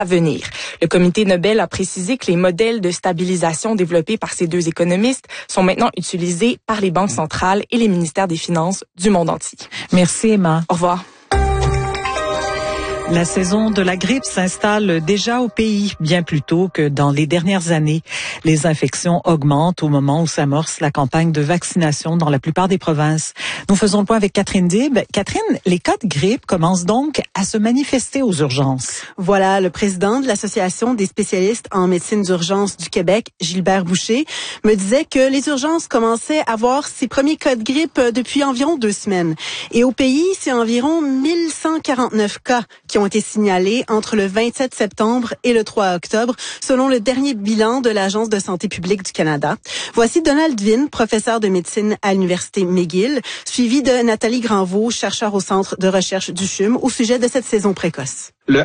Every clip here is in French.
à venir. Le comité Nobel a précisé que les modèles de stabilisation développés par ces deux économistes sont maintenant utilisés par les banques centrales et les ministères des Finances du monde entier. Merci Emma. Au revoir. La saison de la grippe s'installe déjà au pays, bien plus tôt que dans les dernières années. Les infections augmentent au moment où s'amorce la campagne de vaccination dans la plupart des provinces. Nous faisons le point avec Catherine Dib. Catherine, les cas de grippe commencent donc à se manifester aux urgences. Voilà, le président de l'Association des spécialistes en médecine d'urgence du Québec, Gilbert Boucher, me disait que les urgences commençaient à voir ses premiers cas de grippe depuis environ 2 semaines. Et au pays, c'est environ 1149 cas qui ont été signalés entre le 27 septembre et le 3 octobre, selon le dernier bilan de l'Agence de santé publique du Canada. Voici Donald Vin, professeur de médecine à l'Université McGill, suivi de Nathalie Granvaux, chercheur au Centre de recherche du CHUM, au sujet de cette saison précoce. Le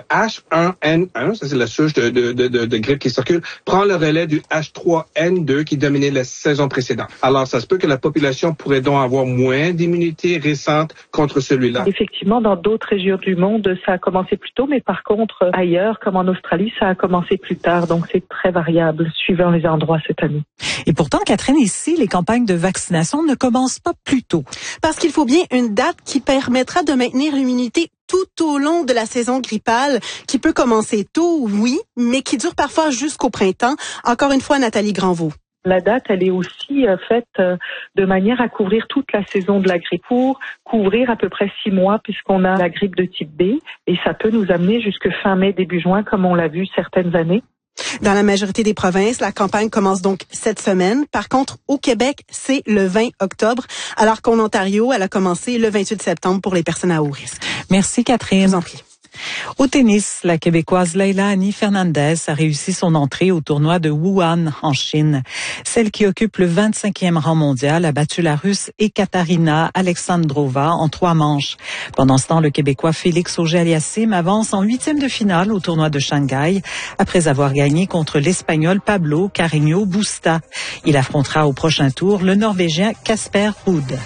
H1N1, ça c'est la souche de grippe qui circule, prend le relais du H3N2 qui dominait la saison précédente. Alors, ça se peut que la population pourrait donc avoir moins d'immunité récente contre celui-là. Effectivement, dans d'autres régions du monde, ça a commencé plus tôt, mais par contre, ailleurs, comme en Australie, ça a commencé plus tard. Donc, c'est très variable suivant les endroits cette année. Et pourtant, Catherine, ici, les campagnes de vaccination ne commencent pas plus tôt. Parce qu'il faut bien une date qui permettra de maintenir l'immunité tout au long de la saison grippale, qui peut commencer tôt, oui, mais qui dure parfois jusqu'au printemps. Encore une fois, Nathalie Granvaux. La date, elle est aussi faite de manière à couvrir toute la saison de la grippe, pour couvrir à peu près 6 mois, puisqu'on a la grippe de type B, et ça peut nous amener jusque fin mai, début juin, comme on l'a vu certaines années. Dans la majorité des provinces, la campagne commence donc cette semaine. Par contre, au Québec, c'est le 20 octobre, alors qu'en Ontario, elle a commencé le 28 septembre pour les personnes à haut risque. Merci Catherine. Je vous en prie. Au tennis, la Québécoise Leila Annie Fernandez a réussi son entrée au tournoi de Wuhan en Chine. Celle qui occupe le 25e rang mondial a battu la Russe Ekaterina Alexandrova en 3 manches. Pendant ce temps, le Québécois Félix Auger-Aliassime avance en 8e de finale au tournoi de Shanghai après avoir gagné contre l'Espagnol Pablo Carreño Busta. Il affrontera au prochain tour le Norvégien Casper Ruud.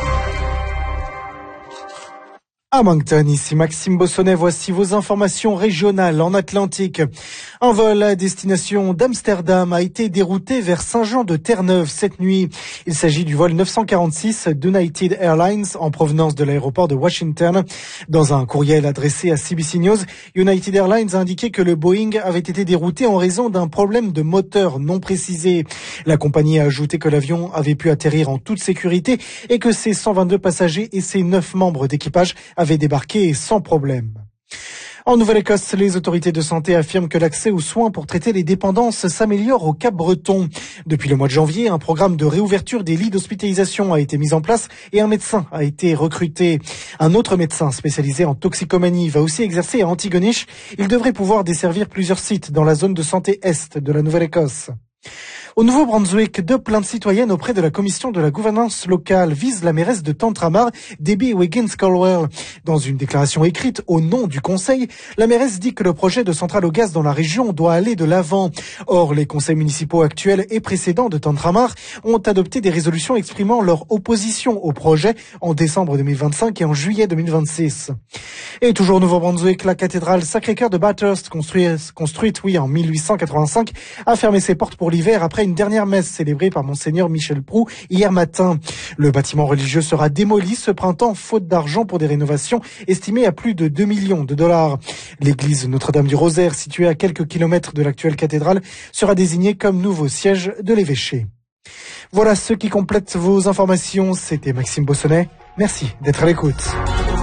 À Moncton, ici Maxime Bossonnet, voici vos informations régionales en Atlantique. Un vol à destination d'Amsterdam a été dérouté vers Saint-Jean-de-Terre-Neuve cette nuit. Il s'agit du vol 946 d'United Airlines en provenance de l'aéroport de Washington. Dans un courriel adressé à CBC News, United Airlines a indiqué que le Boeing avait été dérouté en raison d'un problème de moteur non précisé. La compagnie a ajouté que l'avion avait pu atterrir en toute sécurité et que ses 122 passagers et ses 9 membres d'équipage avaient débarqué sans problème. En Nouvelle-Écosse, les autorités de santé affirment que l'accès aux soins pour traiter les dépendances s'améliore au Cap-Breton. Depuis le mois de janvier, un programme de réouverture des lits d'hospitalisation a été mis en place et un médecin a été recruté. Un autre médecin spécialisé en toxicomanie va aussi exercer à Antigonish. Il devrait pouvoir desservir plusieurs sites dans la zone de santé est de la Nouvelle-Écosse. Au Nouveau-Brunswick, 2 plaintes citoyennes auprès de la commission de la gouvernance locale visent la mairesse de Tantramar, Debbie Wiggins-Caldwell. Dans une déclaration écrite au nom du conseil, la mairesse dit que le projet de centrale au gaz dans la région doit aller de l'avant. Or, les conseils municipaux actuels et précédents de Tantramar ont adopté des résolutions exprimant leur opposition au projet en décembre 2025 et en juillet 2026. Et toujours au Nouveau-Brunswick, la cathédrale Sacré-Cœur de Bathurst, construite en 1885, a fermé ses portes pour l'hiver après une dernière messe célébrée par Monseigneur Michel Proux hier matin. Le bâtiment religieux sera démoli ce printemps faute d'argent pour des rénovations estimées à plus de 2 millions de dollars. L'église Notre-Dame du Rosaire, située à quelques kilomètres de l'actuelle cathédrale, sera désignée comme nouveau siège de l'évêché. Voilà ce qui complète vos informations. C'était Maxime Bossonnet. Merci d'être à l'écoute.